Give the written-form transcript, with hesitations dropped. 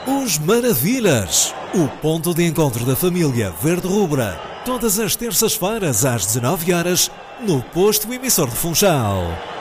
Os Maravilhas, o ponto de encontro da família verde-rubra, todas as terças-feiras às 19 horas no posto emissor de Funchal.